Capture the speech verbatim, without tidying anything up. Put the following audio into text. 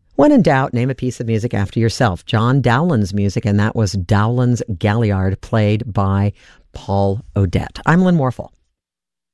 When in doubt, name a piece of music after yourself. John Dowland's music, and that was Dowland's Galliard, played by Paul Odette. I'm Lynn Morrill.